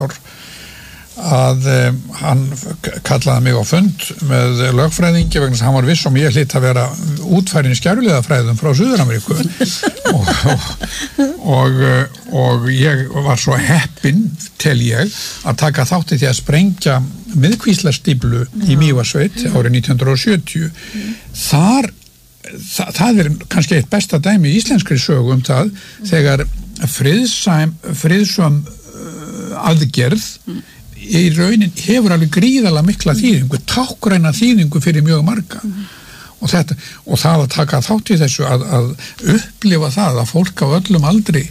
að hann kallaði mig á fund með lögfræðingi vegna þess að hann var viss ég hlyti að vera útfærin í skæruliðafræðum frá Suður-Ameríku og ég var svo heppinn tel ég að taka þátt í því að sprengja miðkvíslastíflu í Mývatnssveit árið 1970 það kannski eitt besta dæmi í íslenskri sögu það þegar friðsöm aðgerð í raunin hefur alveg gríðarlega mikla þýðingu, tákræna þýðingu fyrir mjög marga og það að taka þátt í þessu að upplifa það að fólk á öllum aldri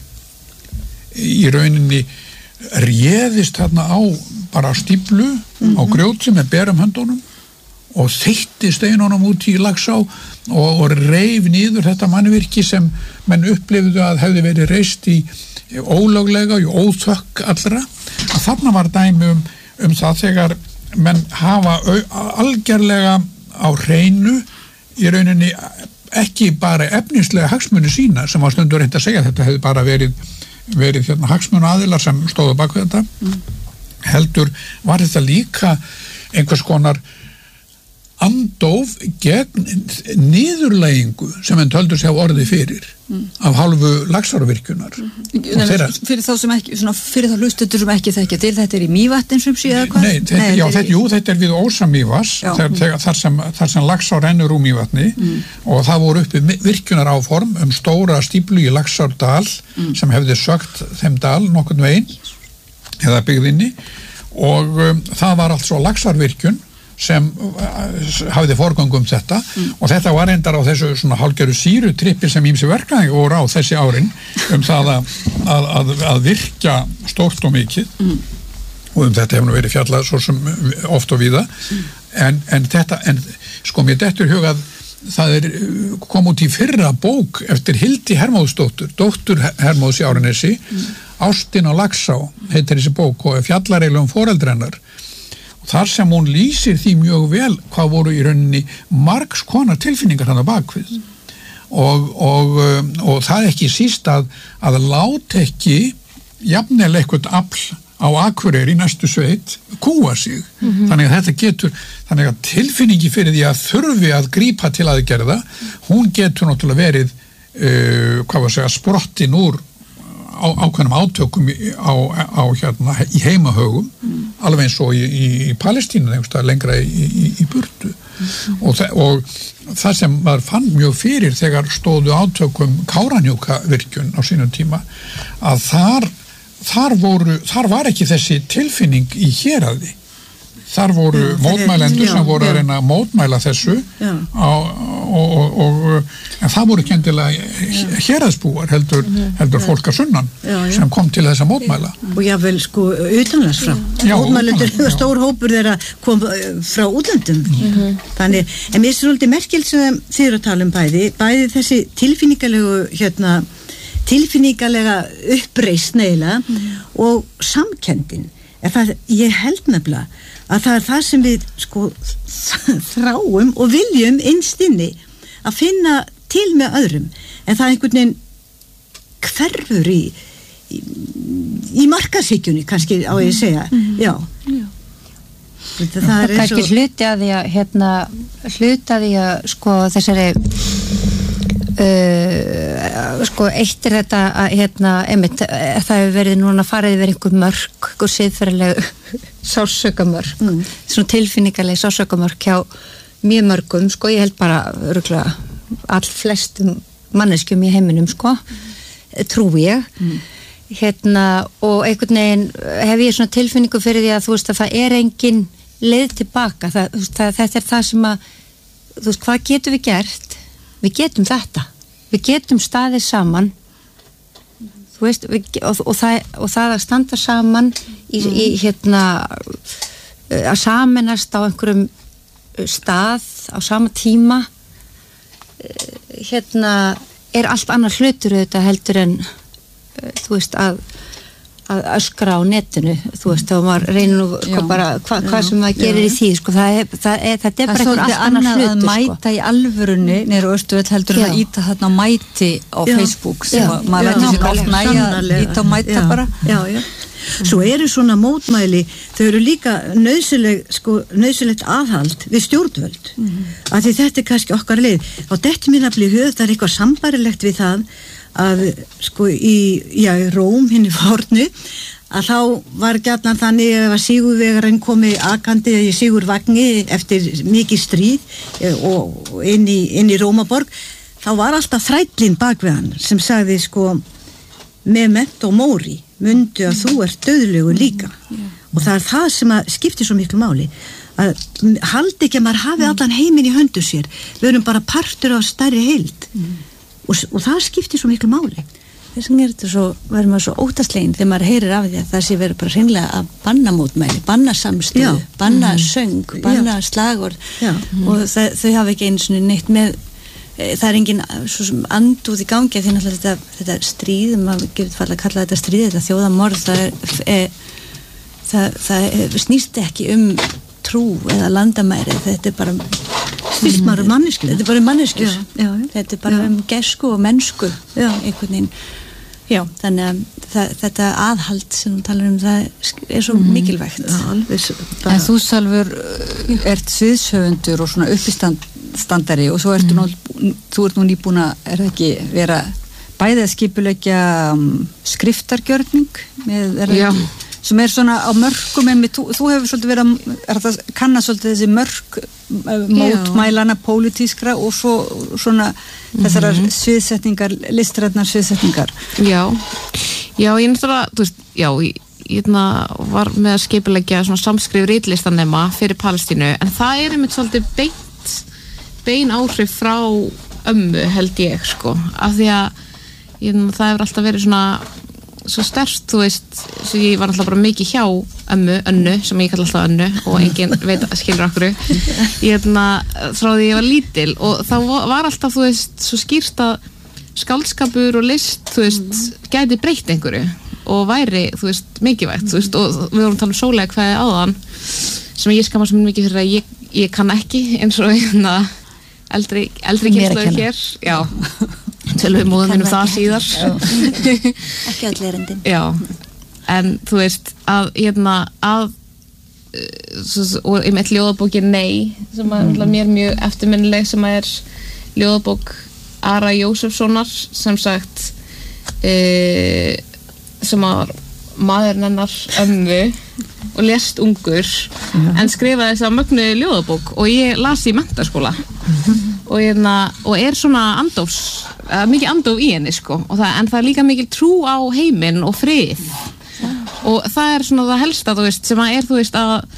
í rauninni réðist þarna á bara stíflu á grjóti með berum höndunum og þeytti steinunum út í Laxá og reif niður þetta mannvirki sem menn upplifðu að hefði verið reist í ólöglega og óþökk allra að þarna var dæmi það þegar menn hafa algerlega á hreinu í rauninni ekki bara efnislega hagsmuni sína sem var stundur reynt að segja þetta hefði bara verið hagsmunu aðilar sem stóðu bak við þetta heldur var þetta líka einhvers konar andóf gegn niðurlægingu sem enn töldur sér orði fyrir af hálfu Laxárvirkjunar fyrir þá sem ekki fyrir þá hlustendur sem ekki þekkja til þetta í Mývatn sem sé eða hvað? Þetta er við Ósa-Mývatns þar sem Laxár rennur úr Mývatni og það voru uppi virkjunaráform stóra stíflu í Laxárdal sem hefði sögt þeim dal nokkurn veginn eða byggðinni og það var altså Laxárvirkjun sem hafði forgangum þetta og þetta var reyndar á þessu svona hálfgerðu sýrutrippi sem ýmsi verkfræðingar voru á þessi árin það að virkja stórt og mikið og þetta hefur nú verið fjallað svo sem oft og víða en sko mér dettur í hug að það kom út í fyrra bók eftir Hildi Hermóðsdóttur dóttur Hermóðs í Árnesi Ástin á Laxá heitir þessi bók og fjallar eiginlega foreldri hennar þar sem hún lýsir því mjög vel hvað voru í rauninni margs konar tilfinningar hann á bakvið og það ekki síst að láta ekki jafnvel eitthvað afl á Akureyri í næstu sveit kúa sig þannig að tilfinningi fyrir því að þurfi að grípa til aðgerða hún getur náttúrulega verið sprottin úr ákveðnum átökum í heimahögum alveg eins og í Palestínu lengra í burtu og það sem maður fann mjög fyrir þegar stóðu átökum Kárahnjúkavirkjun á sínum tíma að þar var ekki þessi tilfinning í héraði þar voru mótmælendur sem voru að reyna að mótmæla þessu en það voru ekki endilega héraðsbúar heldur fólk að sunnan sem kom til þess að mótmæla og jável sko utanlands frá mótmælendur, stór hópur þeirra kom frá útlöndum þannig, en mér er svolítið merkilt sem þið eru að tala bæði þessi tilfinningalega uppreisn eiginlega og samkenndin en það, ég held nefnilega að það er það sem við sko þráum og viljum innst inni að finna til með öðrum en það einhvern veginn hverfur í markaðshyggjunni kannski á ég að segja já það er kannski hluti að því að sko þessari sko eitt er þetta að einmitt, það hefur verið núna farið yfir einhver mörk, einhver siðferðileg sársaukamörk, svona tilfinningaleg sársaukamörk hjá mjög mörgum, sko, ég held bara örugglega all flestum manneskjum í heiminum, sko, trúi ég og einhvern veginn hef ég svona tilfinningu fyrir því að þú veist að það er engin leið tilbaka, þetta er það sem að þú veist, hvað getum við gert? Við getum þetta. Við getum staðið saman þú veist, og það að standa saman í að sameinast á einhverjum stað á sama tíma er allt annar hlutur auðvitað heldur en þú veist að öskra á netinu, þú veist, þá maður reynir nú bara hvað sem maður gerir í því, sko, þetta er bara einhver allt annar hlutur, að mæta í alvörunni nýra Austurvöll heldur að íta þarna á mæti á Facebook sem maður lætur sér oft nægja að íta á mæta bara. Svo eru svona mótmæli, þau eru líka nauðsynlegt aðhald við stjórnvöld, af því þetta kannski okkar leið. Á þetta mín að bli höfð, það eitthvað sambarilegt við það að í Róm, hinni fornu, að þá var gjarnan þannig að sigurvegarinn komi akandi í sigurvagni eftir mikið stríð og inn í Rómaborg, þá var alltaf þrællinn bak við hann sem sagði memento mori, mundu að þú ert dauðlegur líka. Og það er það sem að skiptir svo miklu máli, að haldi ekki að maður hafi allan heiminn í höndu sér, við erum bara partur af stærri heild og það skiptir svo miklu máli. Þess vegna er þetta svo, verður maður svo óttaslegin þegar maður heyrir af því að það sé verið bara hreinlega að banna mótmæli, banna samstöðu, banna söng, banna slagorð og þau hafa ekki einu svona neitt með, það er engin svo sem andúð í gangi því náttúrulega þetta stríð, maður getur farið að kalla þetta stríð, þetta þjóðamorð, það snýst ekki trú eða landamæri, þetta bara snýst maður manneskjur, þetta er bara manneskjur, þetta er bara gæsku og mennsku einhvern veginn. Já, þannig að þetta aðhald sem þú talar það er svo mikilvægt. En þú sjálfur ert sviðshöfundur og svona uppistandari og svo þú ert nú nýbúin að, er það ekki, vera bæði að skipuleggja skriftargjörning með, sem er svona á mörkum, en þú hefur svolítið verið að kanna svolítið þessi mörk mótmælana pólitískra og svo svona þessar sviðsetningar, listrænar sviðsetningar. Já, ég náttúrulega, þú veist, ég var með að skipuleggja svona samskrif ritlistanema fyrir Palestínu, en það er einmitt svolítið bein áhrif frá ömmu, held ég, af því að það hefur alltaf verið svona svo sterkt, þú veist, svo ég var alltaf bara mikið hjá Önnu, sem ég kalla alltaf Önnu og enginn veit, skilur okkur frá því ég var lítil og það var alltaf, þú veist, svo skýrt að skáldskapur og list, þú veist, gæti breytt einhverju og væri, þú veist, mikilvægt, þú veist, og við vorum að tala sólega hvað áðan sem ég skammast mér mikið fyrir að ég kann ekki eins og eldri kynslóð hér, tölum við móðum minnum það síðar ekki allir erindin en þú veist að og ég með ljóðabókin Nei sem er mér mjög eftirminnileg sem er ljóðabók Ara Jósefssonar sem sagt sem var maðurinn hennar ömmu og lést ungur en skrifaði þess að mögnuði ljóðabók og ég las í menntaskóla og er svona mikið andóf í henni en það er líka mikil trú á heiminn og frið og það er svona það helsta þú veist, sem að er þú veist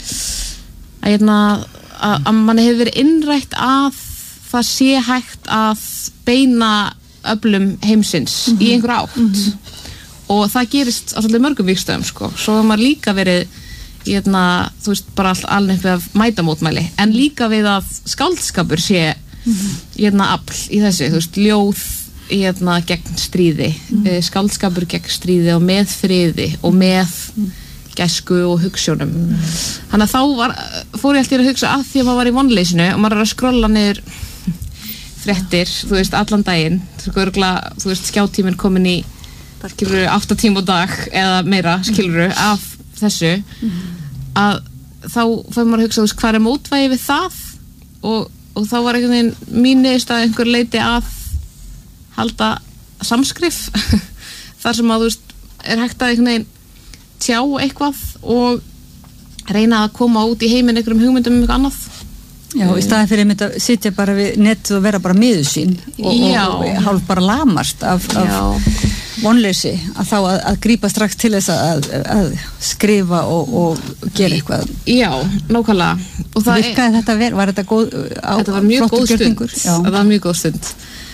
að manni hefur verið innrætt að það sé hægt að beina öflum heimsins í einhver átt og það gerist á svolítið mörgum vígstöðum svo hefur maður líka verið þú veist, bara alveg upp við að mæta mótmæli, en líka við að skáldskapur sé afl í þessu, þú veist, ljóð gegn stríði skáldskapur gegn stríði og með friði og með gæsku og hugsjónum þannig að þá fór ég alltaf að hugsa að því að maður var í vonleysinu og maður er að skrolla niður fréttir, þú veist, allan daginn þú veist, skjátíminn komin í 8 tíma á dag eða meira, skilurðu, af þessu að þá fær maður að hugsa, þú veist, hvað er mótvægi við það og þá var einhvern veginn mín niðurstaða einhver leiti að halda samskrif þar sem að þú veist er hægt að einhvern veginn tjá eitthvað og reyna að koma út í heiminn einhverjum hugmyndum um eitthvað annað. Já, í staðin fyrir einmitt að sitja bara við netið og vera bara miður sín og hálf bara lamast af vonleysi að þá að grípa strax til þess að skrifa og gera eitthvað. Já, nákvæmlega. Og það virkaði þetta vel, var þetta góð þetta var mjög góð stund. Þetta var mjög góð stund.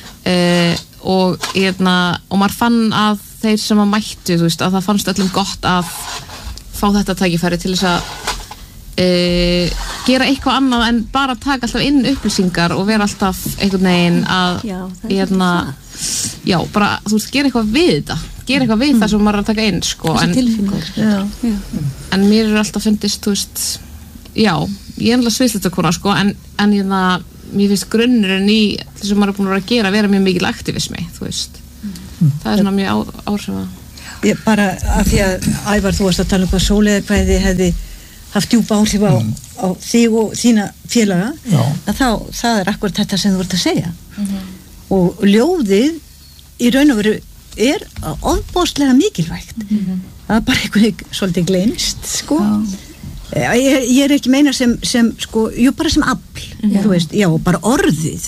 Og maður fann að þeir sem að mættu, þú veist, að það fannst öllum gott að fá þetta tækifæri til þess að gera eitthvað annað en bara taka alltaf inn upplýsingar og vera alltaf einhvern veginn að bara, þú veist, gera eitthvað við þetta gera eitthvað við það sem maður er að taka inn en mér er alltaf fundist, þú veist ég er alltaf sviðslitakona en mér finnst grunnurinn í þess að maður er búin að vera að gera vera mjög mikil aktivismi, þú veist það er svona mjög áhrif ég bara af því að Ævar, þú varst að tala hvað Sóleiðarkvæði hefði haft djúpa áhrif á þig og þína félaga, að það akkurat þetta sem þú vart að segja og ljóðið í raun og veru ofboðslega mikilvægt það bara eitthvað svolítið gleymst sko ég ekki meina sem sko, bara sem afl þú veist, bara orðið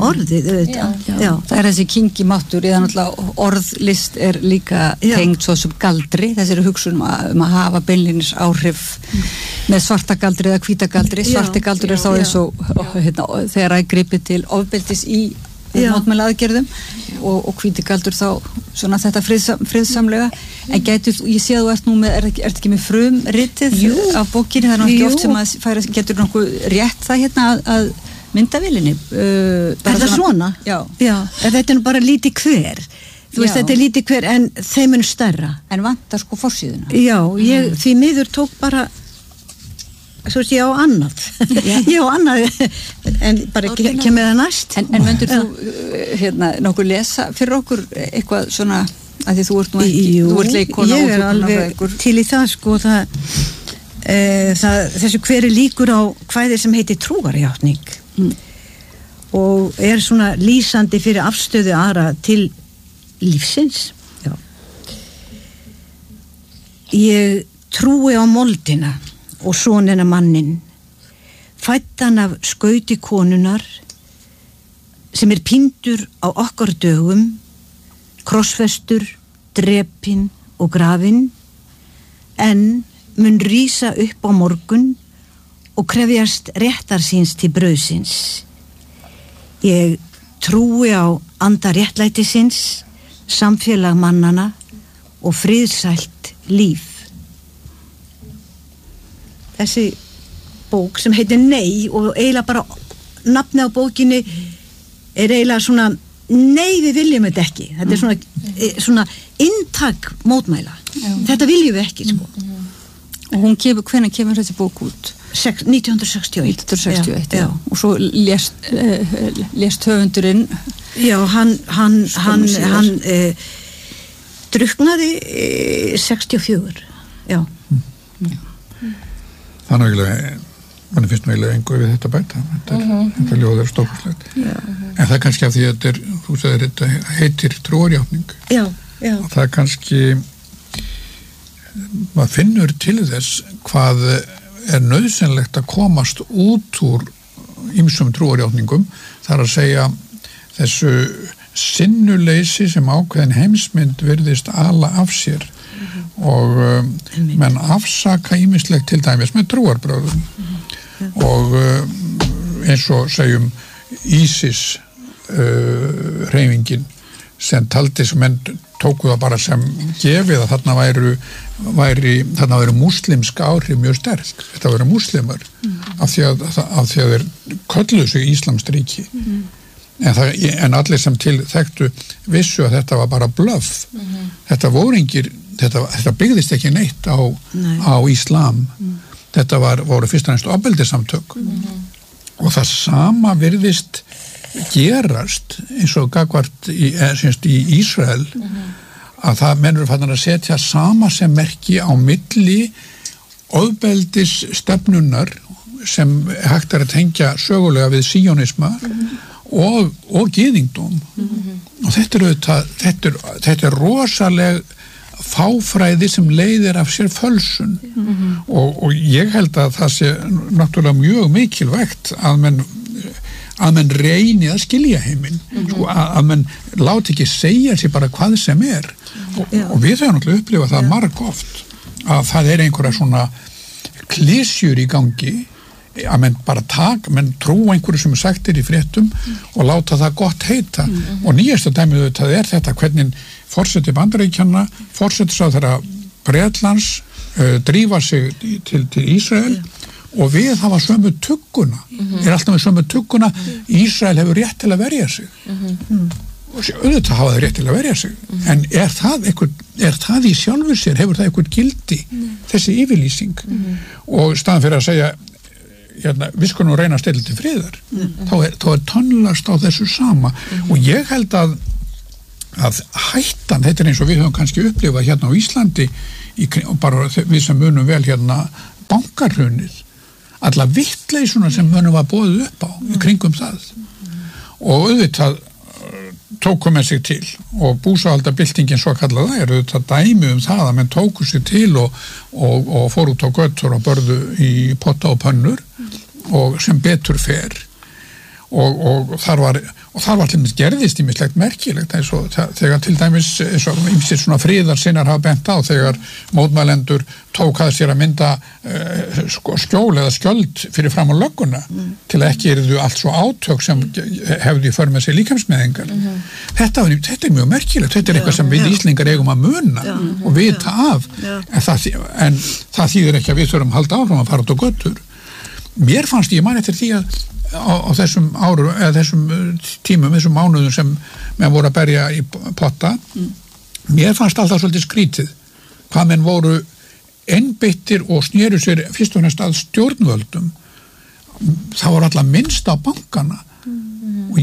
það þessi kingimáttur eða náttúrulega orðlist líka tengd svo sem galdri, þessari hugsun að hafa beinlínis áhrif með svarta galdri eða hvíta galdri svarti galdur þá eins og þegar gripið til ofbeldis í mótmæla aðgerðum og hvíti galdur þá svona þetta friðsamlega en ég sé að þú ert nú með er ekki með frumritið af bókinni, það er náttúrulega oft sem að getur nokkuð rétt það að myndavélinni er það svona? Já, þetta er bara lítið hver þú veist þetta er lítið hver en þeim er stærra en vantar sko forsíðuna ég því miður tók bara svo veist ég á annað en bara kemur það næst en myndir þú nokkuð lesa fyrir okkur eitthvað svona að því þú ert nú ekki þú ert leikona ég alveg til í það sko þessu hver líkur á kvæði sem heitir trúarjátning og svona lýsandi fyrir afstöðu aðra til lífsins ég trúi á moldina og sonina mannin fæddan af skauti konunar sem píndur á okkar dögum krossfestur, drepinn og grafinn en mun rísa upp á morgun og krefjast réttar síns til brauðsins ég trúi á anda réttlætisins samfélag mannana og friðsælt líf þessi bók sem heitir Nei og eiginlega bara nafni á bókinni eiginlega svona nei við viljum þetta ekki þetta svona inntak mótmæla þetta viljum við ekki sko og hún hvenær kemur þessi bók út? 1961 já. Og svo lést höfundurinn hann druknaði 64 já Þannig mann finnst nú eiginlega engu við þetta bæta þetta ljóð stórkostlegt en það er kannski af því að þú sagðir þetta heitir trúarjátning og það er kannski maður finnur til þess hvað er nauðsynlegt að komast út úr ýmsum trúarjátningum það er að segja þessu sinnuleysi sem ákveðin heimsmynd virðist ala af sér og menn afsaka ýmislegt til dæmis með trúarbröðum og eins og segjum ISIS hreyfingin sem taldi sem menn tóku það bara sem gefið að þarna væru múslimsk áhrif mjög sterk þetta væru múslimar af því að þeir kölluðu sig Íslamskt ríki en allir sem til þekktu vissu að þetta var bara blöff þetta byggðist ekki neitt á Íslam þetta voru fyrst og næst ofbeldisamtök og það sama virðist gerast eins og gagvart í Ísrael að það menn eru fannar að setja sama sem merki á milli ofbeldis stefnunar sem hægt er að tengja sögulega við síónisma og gyðingdóm og þetta er rosaleg fáfræði sem leiðir af sér fölsun og ég held að það sé náttúrulega mjög mikilvægt að menn reyni að skilja heiminn sko, að menn láti ekki segja sér bara hvað sem er og við höfum náttúrulega upplifað það margoft að það er einhverja svona klísjur í gangi að menn trú einhverju sem sagt í fréttum og láta það gott heita og nýjasta dæmið það er þetta hvernig forseti Bandaríkjanna forsætisráðherra Bretlands drífa sig til Ísrael og við hafa sömu tugguna er alltaf með sömu tugguna Ísrael hefur rétt til að verja sig og auðvitað hafa það rétt til að verja sig en er það í sjálfu sér hefur það eitthvað gildi þessi yfirlýsing og staðan fyrir að segja við skulum reyna að stilla til friðar þá er tönnlast á þessu sama og ég held að að hættan, þetta eins og við höfum kannski upplifað hérna á Íslandi bara við sem munum vel hérna bankarhrunið, alla vittleysuna sem munum var boðið upp á í kringum það og auðvitað tóku með sig til og búsáhaldabyltingin svo kallaða auðvitað dæmi það að menn tóku sig til og fór út á götur og börðu í potta og pönnur og sem betur fer og þar var til dæmis gerðist ýmislegt merkilegt eins og þegar til dæmis eins og ýmsir svona friðarsinnar hafa bent á þegar mótmælendur tók að sér að mynda skjól eða skjöld fyrir fram á lögguna til að ekki yrðu allt svo átök sem hefðu í för með sig líkamsmeðingar þetta er mjög merkilegt, þetta er eitthvað sem við Íslingar eigum að muna og vita af en það þýðir ekki að við þurfum að halda áfram að fara út á götur mér fannst ég man eftir því að á þessum árum eða þessum tímum, þessum mánuðum sem menn voru að berja í potta mér fannst alltaf svolítið skrítið hvað menn voru einbeittir og snéru sér fyrst og næst að stjórnvöldum það voru alltaf minnst á bankana og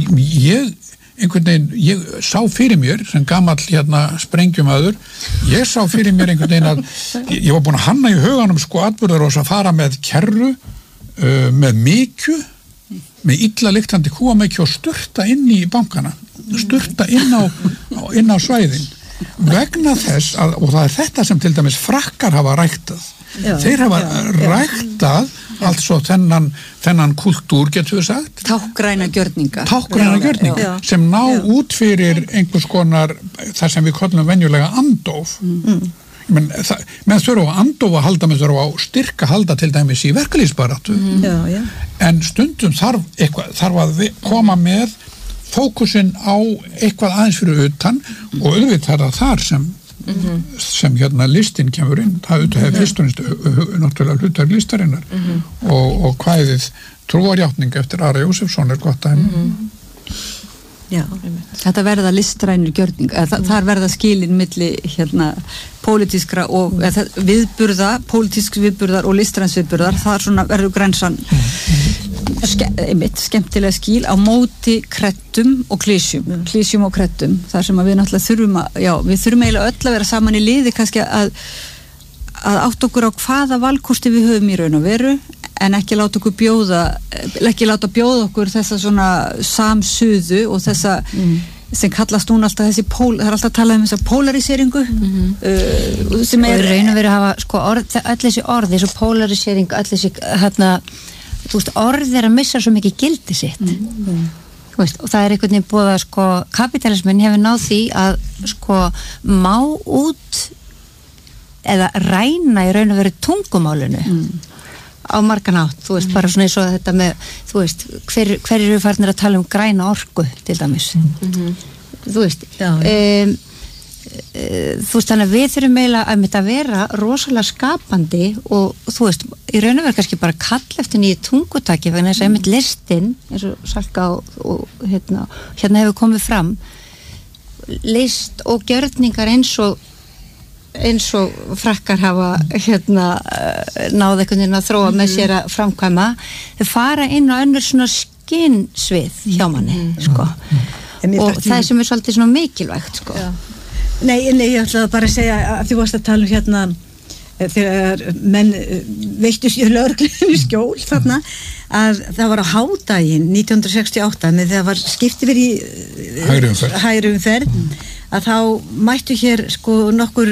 ég sá fyrir mér sem gamall hérna sprengjumæður ég sá fyrir mér einhvern veginn að ég var búin að hanna í huganum atburðar og að fara með kerru með mykju með illa lyktandi kúamekju og sturta inn í bankana sturta inn á svæðin vegna þess og það er þetta sem til dæmis frakkar hafa ræktað þeir hafa ræktað altså þennan kultúr getur við sagt tákgræna gjörninga sem ná út fyrir einhvers konar það sem við kallum venjulega andóf menn þurfa á andofa að halda, menn þurfa á styrka halda til dæmis í verkalýðsbaráttu en stundum þarf að koma með fókusinn á eitthvað aðeins fyrir utan og auðvitað er það þar sem hérna listin kemur inn það auðvitað hefur fyrst og næst náttúrulega hlutar listarinnar og kvæðið Trúarjátning eftir Ara Jósefsson er gott dæmi Þetta verða listrænir gjörning þar verða skilin milli hérna pólitískra og pólitísk viðburðar og listræns viðburðar þar svona verður grensan skemmtilega skil á móti kreddum og klísjum og kreddum þar sem að við náttúrulega við þurfum eiginlega öll að vera saman í liði kannski að átta okkur á hvaða valkosti við höfum í raun og veru en ekki láta bjóða okkur þessa svona samsuðu og þessa sem kallast núna alltaf þessi það er alltaf að tala þessa polariseringu sem og raun og veru hafa öll þessi orð þessu polarisering, öll þessi orð er að missa svo mikið gildi sitt og það er einhvern veginn búið að kapitalismin hefur náð því að má út eða ræna í raun og veru tungumálinu á margan átt, bara svona eins og þetta með, hver eru farnir að tala græna orku, til dæmis þannig að við þurfum eiginlega að vera rosalega skapandi og í raun og veru kannski bara kalla eftir nýju tungutaki vegna þess að listin, eins og Salka og hérna hefur komið fram list og gjörningar eins og frakkar hafa náð einhvern veginn að þróa með sér að framkvæma þau fara inn á önnur svona skinnsvið hjá manni og það sem er svolítið svona mikilvægt Nei, ég ætla bara að segja að þú varst að tala um þegar menn veittu sér lögreglunni skjól þarna að það var á hádaginn 1968 með þegar var skipti verið í hægri umferð að þá mættu hér nokkur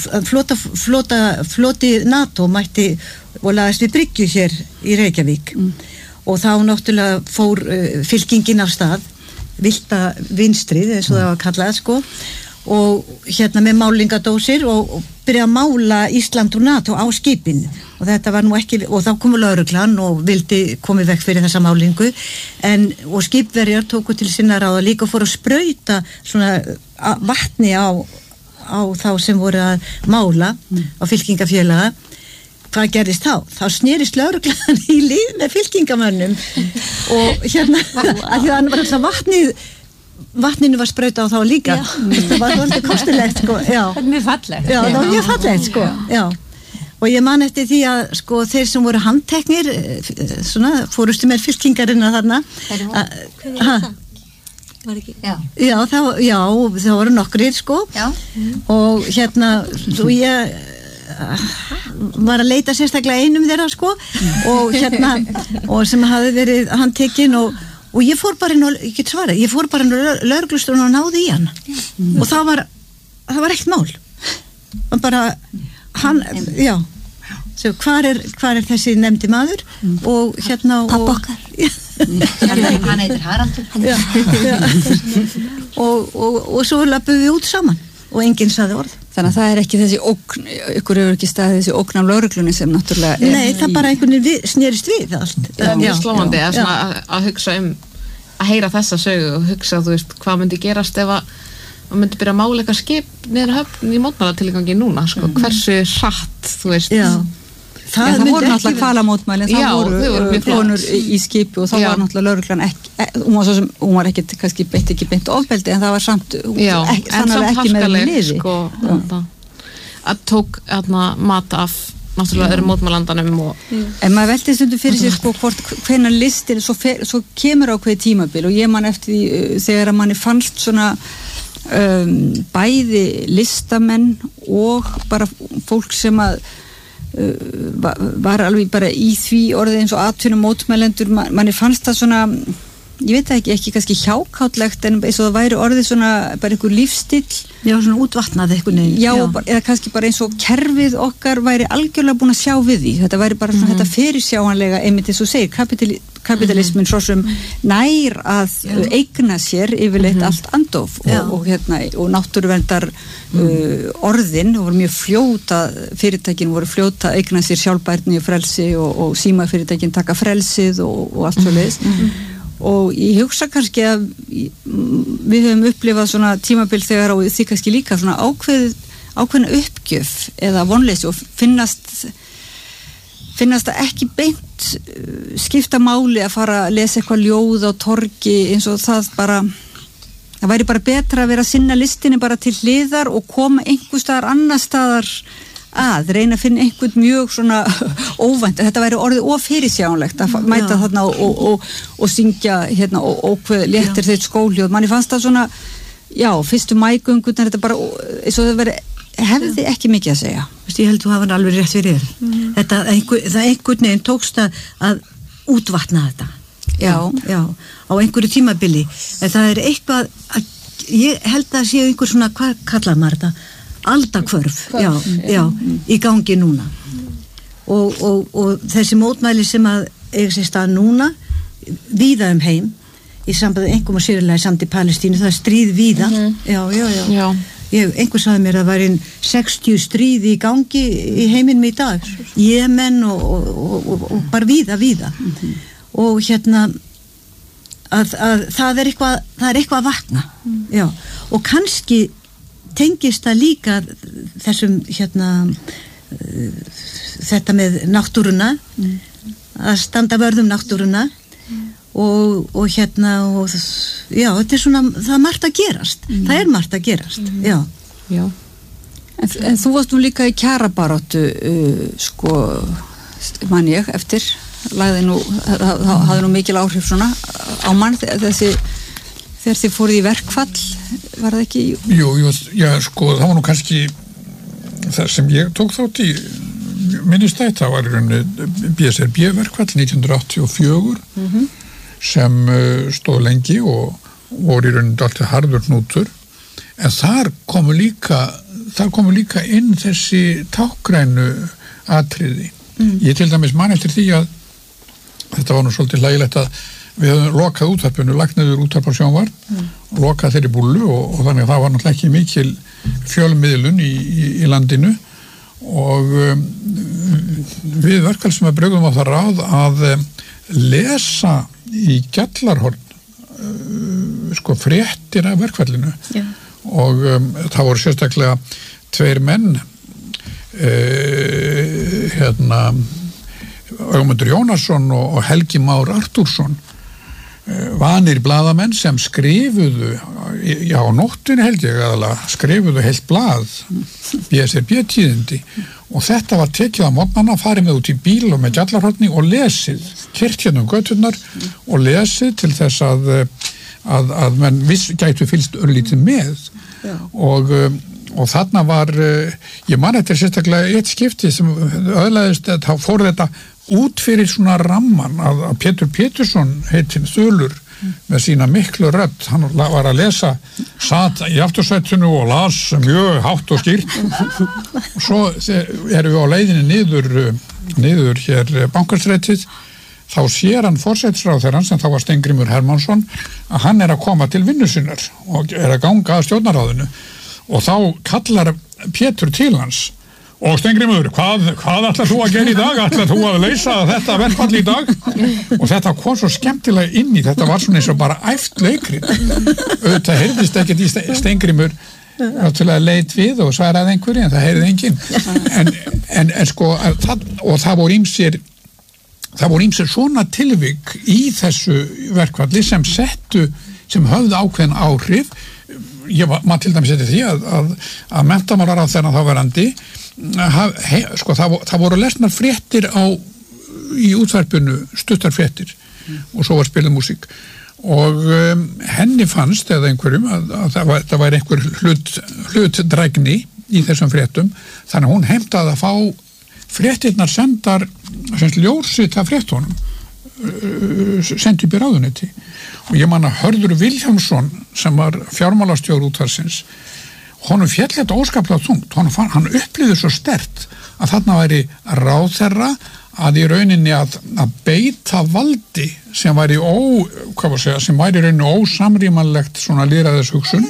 floti NATO mætti og lagðist við bryggju hér í Reykjavík og þá náttúrulega fór fylkingin af stað vilda vinstrið eins og það var kallað og hérna með málingadósir og byrja að mála Ísland og NATO á skipin og þetta var nú ekki og þá komu lögreglan og vildi komið vekk fyrir þessa málingu og skipverjar tóku til sinna ráða líka og fóru að sprauta svona vatni á þá sem voru að mála á fylkingafélaga hvað gerðist þá? Þá snerist lögreglan í lið með fylkingamönnum og hérna að því að hann var alltaf vatninu var sprauta á þá líka það var alltaf kostulegt það er mjög fallegt það var mjög fallegt og ég man eftir því að þeir sem voru handteknir svona fórustu með fylkingarina þarna Var ekki? Já, það voru nokkrir sko. Já. Og svo ég var að leita sérstaklega einum þeirra sko og og sem hafði verið handtekinn og ég fór bara inn og, ég get svarað, ég fór bara inn og lögreglustjórinn og náði í hann og það var ekkert mál bara hann, já svo hvar er þessi nefndi maður og pappa okkar hann heitir Haraldur og svo löpum við út saman og enginn sagði orð. Þannig að það er ekki þessi ógn, ykkur hefur ekki staðið þessi ógn af lögreglunni sem náttúrulega er. Nei, það bara einhvern veginn snerist við allt. Það er mjög sláandi að hugsa að heyra þessa sögu og hugsa, þú veist, hvað myndi gerast ef að myndi byrja að mála eitthvað skip niður höfn í mótmælatilgangi núna, sko, hversu hratt, þú veist. Já. Það voru náttúrulega kvalamótmæli, það voru konur í skipi og þá var náttúrulega lögreglan hún var ekki, kannski ekki beint ofbeldi en það var samt sannlega ekki með liði sko, að tók mat af náttúrulega öðrum mótmælandanum en maður velti stundum fyrir sér sko hvenær listin svo kemur ákveði tímabil og ég man eftir því þegar að manni fannst svona bæði listamenn og bara fólk sem að var alveg bara í því orðið eins og atvinnum mótmælendur manni fannst það svona ég veit ekki kannski hjákátlegt en eins og það væri orðið svona bara einhver lífstíll svona útvatnað eitthvað eða kannski bara eins og kerfið okkar væri algjörlega búin að sjá við því þetta væri bara svona þetta fyrirsjáanlega einmitt eins og segir kapitalismin svo sem nær að eigna sér yfirleitt allt andof og náttúruverndar orðin voru mjög fljóta fyrirtækin voru fljóta að eigna sér sjálfbærni og frelsi og símafyrirtækin taka frelsið og allt svo leiðis og ég hugsa kannski að við höfum upplifað svona tímabil þegar og því kannski líka svona ákveðna uppgjöf eða vonleysi og finnast það ekki beint skipta máli að fara að lesa eitthvað ljóð á torgi eins og það væri bara betra að vera að sinna listinni bara til hliðar og koma einhver staðar annar staðar að reyna að finna einhvern mjög svona óvænt, þetta væri orðið ofyrirsjánlegt að mæta þarna og syngja og léttir þeitt skóljóð, manni fannst það svona fyrstu mægöngunar þetta bara, eins og það veri hefði ekki mikið að segja. Ég held þú hafa alveg rétt fyrir það einhvern veginn tókst að útvatna þetta á einhverju tímabili en það er eitthvað ég held að séu einhver svona, hvað kallar maður þetta aldakvörf, í gangi núna og þessi mótmæli sem að eiga sér stað núna víða heim í sambandi einhverjum og sérlega samt í Palestínu það er stríð víða einhver sagði mér að það væri 60 stríð í gangi í heiminum í dag Jemen og bara víða og að það er eitthvað að vakna og kannski tengist það líka þessum þetta með náttúruna að standa vörðum náttúruna og þetta er svona það er margt að gerast það er margt að gerast Já. En þú varst nú líka í kjarabaráttu sko man ég eftir hafði nú mikil áhrif svona á mann þegar þið fóruð í verkfall var það ekki? Jú, sko, það var nú kannski það sem ég tók þátt í minnistætt, það var í rauninni BSRB verkfall 1984 sem stóð lengi og voru í rauninni alltaf harður hnútur en þar komu líka inn þessi tákgrænu atriði. Ég til dæmis man eftir því að þetta var nú svolítið hlægilegt að við höfum lokað útvarpinu, lagt niður útvarp á sjónvarp og lokað þeirri búllu og þannig að það var náttúrulega ekki mikil fjölmiðlun í landinu og við verkfall sem að brugðum á það ráð að lesa í Gjallarhorn sko fréttir af verkfallinu og það voru sérstaklega 2 menn Ögmundur Jónasson og Helgi Már Artúrsson vanir blaðamenn sem skrifuðu á nóttunni held ég aðalega skrifuðu heilt blað BSRB-tíðindi og þetta var tekið á morgnana, farið með út í bíl og með Gjallarhorni og lesið keyrt hérna göturnar og lesið til þess að að menn gætu fylgst örlítið með og þarna var ég man eftir sérstaklega eitt skipti sem öðlaðist þá fór þetta út fyrir svona ramman að Pétur Pétursson heitinn Þulur með sína miklu rödd, hann var að lesa satt í aftursættinu og las mjög hátt og skýrt og svo erum við á leiðinni niður hér Bankastrætið, þá sér hann forsætisráðherrann sem þá var Steingrímur Hermannsson að hann að koma til vinnu sinnar og að ganga að stjórnarráðinu og þá kallar Pétur til hans og Steingrímur, hvað ætlar þú að gera í dag? Ætlar þú að leysa þetta verkfall í dag? Og þetta kom svo skemmtilega inn í, þetta var svona eins og bara æft leikrið. Auðvitað heyrðist ekkert í Steingrímur náttúrulega leit við og svaraði einhverju en það heyrði enginn. En sko, og það voru ýmsir svona tilvik í þessu verkfalli sem höfðu ákveðin áhrif. Maður til dæmis eftir því að menntamálaráðherra þáverandi sko það voru lesnar fréttir í útvarpinu, stuttar fréttir og svo var spilað músík og henni fannst eða einhverjum að það væri einhver hlutdrægni í þessum fréttum, þannig að hún heimtaði að fá fréttirnar sendar ljósrit af fréttunum sendi upp í ráðuneyti og ég man að Hörður Vilhjálmsson sem var fjármálastjóri útvarpsins honum féll þetta óskaplega þungt, hann upplýði svo sterkt að þarna væri ráðherra að í rauninni að beita valdi sem væri í rauninni ósamrýmanlegt svona lýðræðishugsun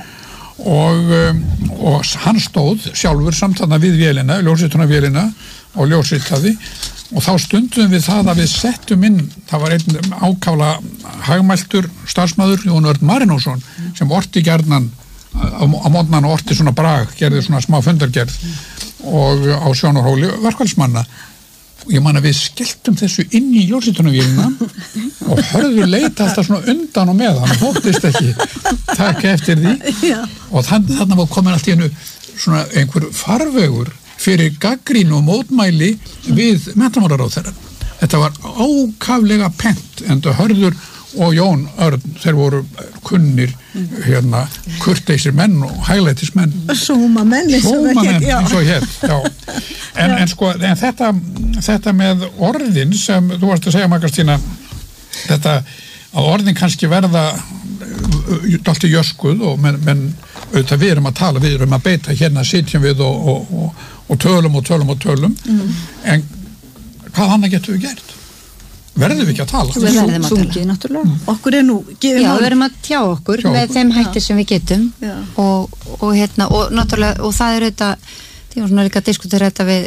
og hann stóð sjálfur samt þarna við vélina, ljósritunarvélina og ljósritaði og þá stundum við það að við settum inn, það var einn ákafla hagmæltur starfsmaður Jón Örn Marinósson sem orti gjarnan á mótnan og orti svona brag, gerði svona smá fundargerð og á sjónarhóli verkfallsmanna og ég man að við skelltum þessu inn í ljósritunarvélina og Hörður leita alltaf svona undan og með hann þóttist ekki taka eftir því og þarna var komin allt í einu svona einhver farvegur fyrir gagnrýni og mótmæli við menntamálaráðherrann. Þetta var ákaflega pennt enda Hörður og Jón Örn, þeir voru kunnir kurteisir menn og hæglætis menn Sómamenn eins og hér en sko, en þetta með orðin sem þú varst að segja Margarstína, þetta að orðin kannski verða dálítið jöskuð og menn auðvitað við erum að tala, við erum að beita hérna sitjum við og tölum en hvað annað getum við gert? Verðum við ekki að tala? Við verðum að tala. Náttúrulega. Okkur er nú við verðum að tjá okkur með þeim hættir sem við getum og náttúrulega, og það er auðvitað, því var svona líka að diskutera þetta við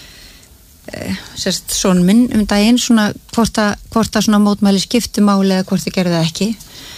son minn daginn, svona hvort að svona mótmæli skipti máli eða hvort þið gerðu það ekki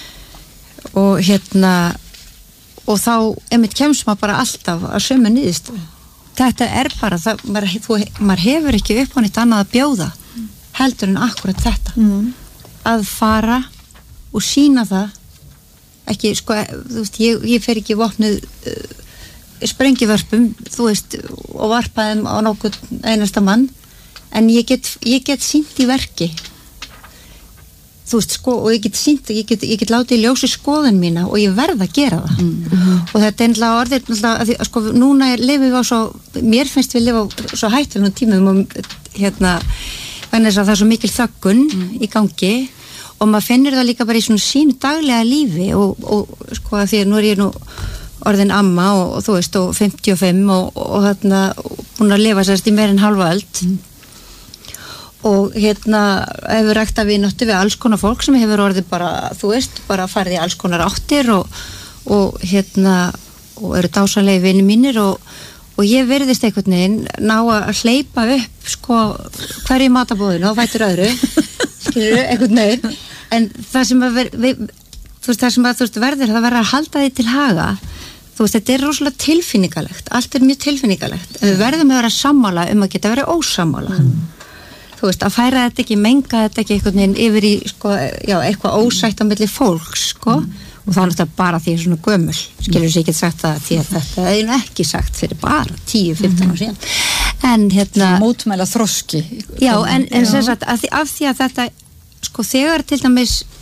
og þá einmitt kemst maður bara alltaf að sömu niðurstöðu. Þetta er bara það, maður hefur ekki upp á neitt annað að bjóða heldur en akkurat þetta að fara og sýna það ekki, sko, þú veist, ég fer ekki vopnuð sprengivörpum, þú veist, og varpaðum á nokkuð einasta mann en ég get sýnt í verki þú veist, sko, og ég get látið í ljósi skoðun mína og ég verð að gera það og þetta er náttúrulega orðið sko, núna lifum við á svo, mér finnst við lifa á svo hættulegum tímum og vegna þess að það er svo mikil þöggun í gangi og maður finnir það líka bara í svona sínu daglega lífi og sko að því að nú er ég nú orðin amma og þú veist og 55 og þarna búin að lifa sérst í meir en halva öld og hefur rækt að vináttu við alls konar fólk sem hefur orðið bara, þú veist, bara farið í alls konar áttir og eru dásanlegi vinir mínir og ég virðist einhvern veginn ná að hleypa upp sko hverju matabóðinu og fætur öðru skilurðu, einhvern veginn en það sem að verður að halda því til haga þú veist, þetta er rosalega tilfinningalegt allt er mjög tilfinningalegt en við verðum að vera sammála að geta verið ósammála þú veist, að færa þetta ekki, menga þetta ekki einhvern veginn yfir í sko, eitthvað ósætt á milli fólks sko og það er náttúrulega bara því svona gömul skilur sér ekki sagt það því að þetta er ekki sagt fyrir bara 10-15 ára síðan en mótmæla þroski en sem sagt af því að þetta sko þegar til dæmis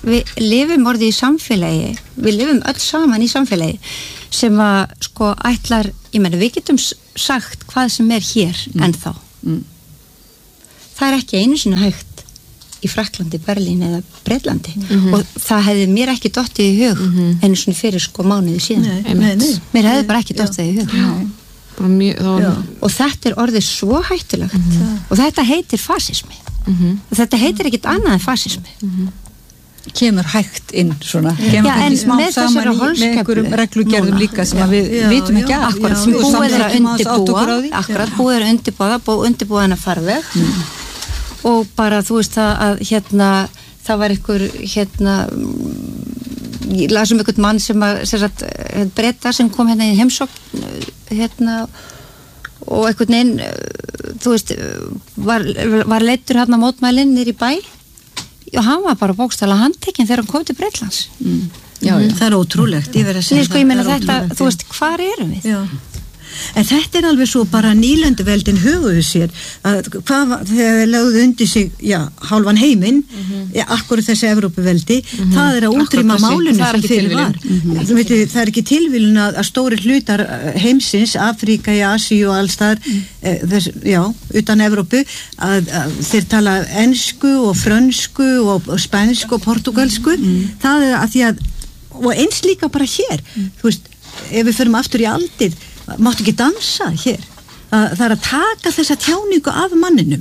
við lifum orðið í samfélagi, við lifum öll saman í samfélagi sem að sko ætlar, ég meina við getum sagt hvað sem hér ennþá. Það ekki einu sinni hægt í Frakklandi, Berlín eða Breitlandi og það hefði mér ekki dottið í hug einu sinni fyrir sko mánuði síðan. Mér hefði bara ekki dottið í hug. Og þetta orðið svo hættulegt og þetta heitir fasismi. Og þetta heitir ekkit annað en fasismi. Kemur hægt inn svona, kemur ekki smá saman með einhverjum reglugerðum líka sem að við vitum ekki af. Akkurat, búið að undirbúa hennar farveg og bara þú veist að það var einhver ég las einhvern mann sem Breta sem kom í heimsókn og einhvern veginn þú veist var leiddur mótmælinn niður í bæ og hann var bara bókstaflega handtekinn þegar hann kom til Bretlands. Já, það ótrúlegt, ég verð að segja það. Ég meina þetta, þú veist, hvar erum við? Já. En þetta alveg svo bara nýlenduveldin höfuðu sér að þegar þeir lögðu undir sig, hálfan heiminn, akkur þessi Evrópuveldi, það að útrýma málinu sem fyrir var. Það ekki tilviljun að stóri hlutar heimsins, Afríka, í Asíu og alls þar, utan Evrópu, að þeir tala ensku og frönsku og spænsku og portugalsku, það að því að, og eins líka bara hér, þú veist, ef við förum aftur í aldir, máttu ekki dansa hér. Það að taka þessa tjáningu af manninum.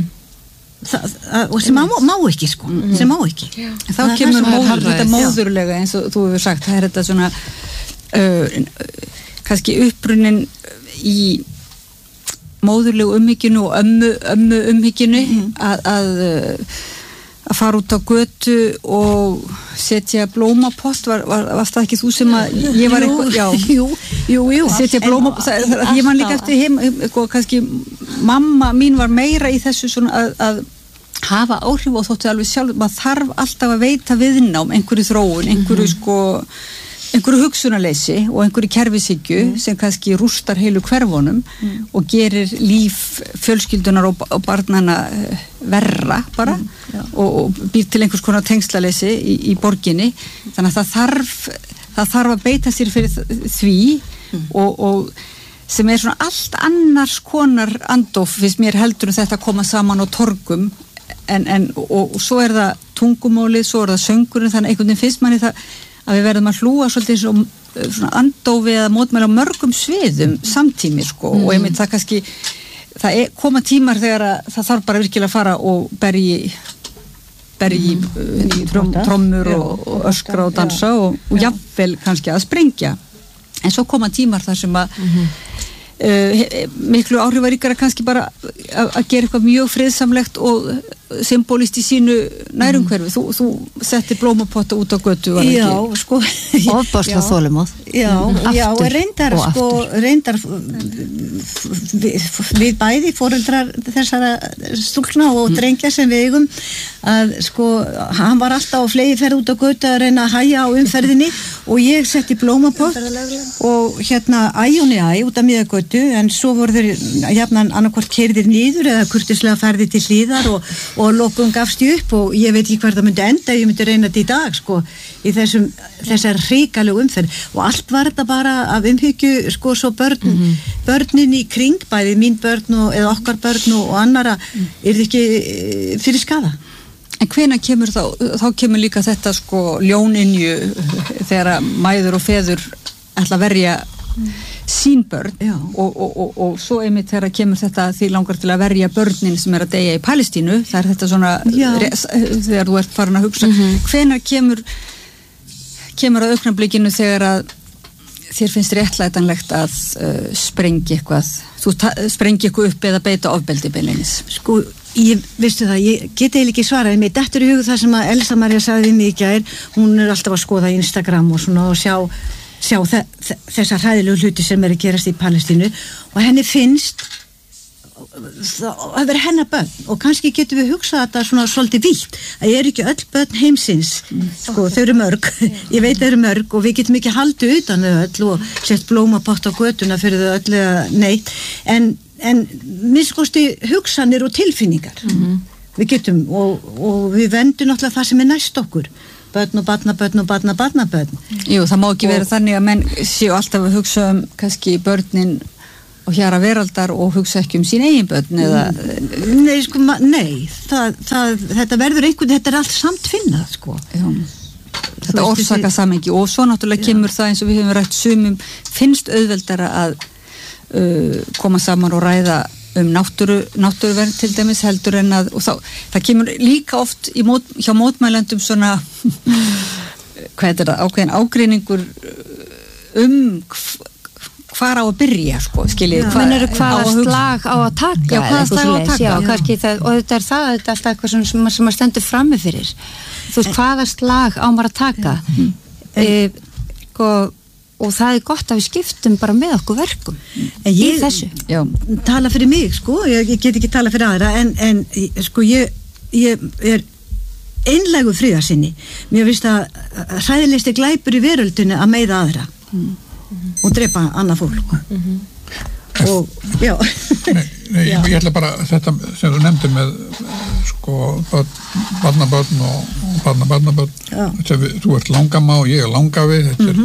Og sem má ekki, sko. Sem má ekki. Þá kemur þetta móðurlega, eins og þú hefur sagt, það þetta svona kannski upprunnin í móðurlegu umhygginu og ömmu umhygginu að fara út á götu og setja blómapott var það ekki þú sem að ég var eitthvað, jú setja blómapott, ég man líka eftir heim kannski mamma mín var meira í þessu svona að hafa áhrif og þóttu alveg sjálf maður þarf alltaf að veita viðnám einhverju þróun, einhverju hugsunarleysi og einhverju kerfishyggju sem kannski rústar heilu hverfunum og gerir líf fjölskyldunar og barnana verra bara og býr til einhvers konar tengslaleysi í borginni, þannig að það þarf að beita sér fyrir því og sem svona allt annars konar andof fyrst mér heldur þetta að koma saman á torgum og svo það tungumálið, svo það söngurinn, þannig einhvern veginn finnst manni það að við verðum að hlúa svolítið svona andófi eða mótmæla á mörgum sviðum samtími sko og ég mynd það kannski koma tímar þegar það þarf bara virkilega að fara og berja í trommur og öskra og dansa og jafnvel kannski að sprengja en svo koma tímar þar sem að miklu áhrifaríkara kannski bara að gera eitthvað mjög friðsamlegt og symbolist í sínu nærumhverfi. Þú setti blómapotta út á götu var já, ekki? Sko ofboðslega þolinmóð. Já, reyndar við bæði foreldrar þessara stúlkna og drengja sem við eigum að sko, hann var alltaf á fleygiferð út á götu að reyna að hæja á umferðinni og ég setti blómapott og æ út af miða götu en svo voru þeir jafnan annarkvort keyrðir niður eða kurteislega ferði til hliðar og lokum gafst ég upp og ég veit ekki hver það myndi enda ég myndi reyna þetta í dag sko í þessar hrikalegu umferð og allt var þetta bara af umhyggju sko svo börnin í kring bæði mín börn eða okkar börn og annara ekki fyrir skaða. En hvenær kemur þá kemur líka þetta sko ljóninju þegar mæður og feður ætla að verja sín börn og svo einmitt þegar kemur þetta því langar til að verja börnin sem að deyja í Palestínu það þetta svona þegar þú ert farin að hugsa hvenær kemur að augnablikinu þegar að þér finnst réttlætanlegt að sprengja eitthvað upp eða beita ofbeldi beinleinis sko veistu það, ég geti eiginlega ekki svaraði mér dettur í hugu það sem að Elsa María sagði við mig í gær, hún alltaf að skoða Instagram og svona og sjá þessar hræðilegu hluti sem að gerast í Palestínu og henni finnst það verður hennar börn og kannski getum við hugsað þetta svona svolítið vítt að ég ekki öll börn heimsins sko þau eru mörg ég veit þau eru mörg og við getum ekki haldið utan þau öll og sett blómapott á götuna fyrir þau öll eða neitt en minnskosti hugsanir og tilfinningar við getum og við vendum náttúrulega það sem næst okkur börn og barnabörn. Jú, það má ekki vera þannig að menn séu alltaf að hugsa kannski börnin og hjara veraldar og hugsa ekki sín eigin börn eða... Nei, sko, þetta verður þetta allt samt finnað, sko. Já. Þetta orsaka samengi og svo náttúrulega kemur það eins og við höfum rætt sumum finnst auðveldara að koma saman og ræða náttúruvernd til dæmis heldur en að, og það kemur líka oft hjá mótmælendum svona hvað það, ákveðin ágreiningur hvar á að byrja, sko, skiljið. Hvaða slag á að taka? Já, hvaða slag á að taka? Já, kannski það, og þetta er alltaf eitthvað sem að stendur frammi fyrir. Þú veist, hvaða slag á maður að taka? Og það er gott að við skiptum bara með okkur verkum í þessu. Já. Tala fyrir mig, sko, ég get ekki tala fyrir aðra, en sko, ég er einlægur friðarsinni. Mér finnst að hræðilegasti glæpur í veröldinu að meiða aðra. Og drepa annað fólk og já ég ætla bara þetta sem þú nefndir með sko barnabörn og barnabörn þú ert langamma og ég er langafi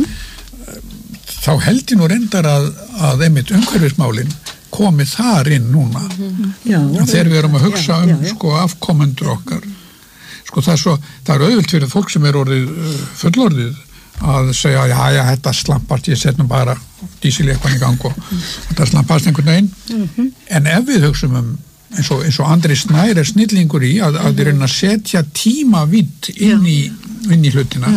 þá held ég nú reyndar að einmitt umhverfismálin komi þar inn núna þegar við erum að hugsa sko afkomendur okkar sko það er auðvelt fyrir fólk sem er orðið fullorðið að segja, já, þetta slampast, ég set nú bara dísilekvan í gang og þetta slampast einhvern veginn en ef við hugsum eins og Andri Snær er snillingur í að reyna að setja tímavidd inn í hlutina